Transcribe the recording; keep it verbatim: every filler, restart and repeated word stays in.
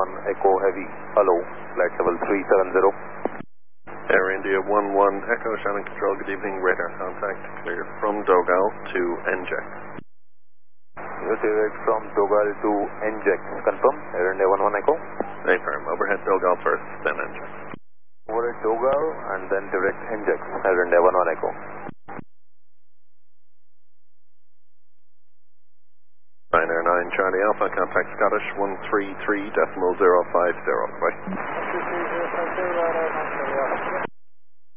one Echo Heavy. Hello, flight level three seven zero. Air India one one Echo, Shannon Control, good evening, radar contact cleared from Dogal to N J A X. Yes, direct from Dogal to N J A X. Confirm, Air India one one Echo. Affirm, overhead Dogal first, then N J A X. Over at Dogal and then direct N J A X, Air India one one Echo. nine Air nine Charlie Alpha, contact Scottish one three three decimal zero five zero, bye.